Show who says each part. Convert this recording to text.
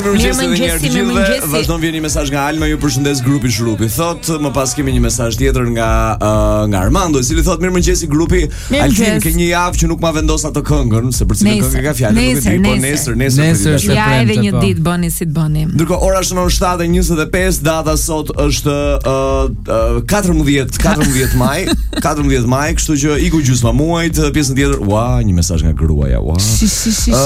Speaker 1: Mirëmëngjesi. Vazhdon vjen një mesazh nga Alma, ju përshëndes grupi Shrupi. Thot, më pas kemi një mesazh tjetër nga Armando, i cili thot mirëmëngjesi grupi. Alfin, ke një javë që nuk ma vendos atë këngën, se për cilën këngë ka fjalë, nuk e di, po nesër.
Speaker 2: Ja edhe një ditë bëni si të bëni.
Speaker 1: Ndërkohë ora shënon 7:25, data sot është 14 maj, 14 maj, kështu që iku gjysma muajit, pjesën tjetër, një mesazh nga gruaja,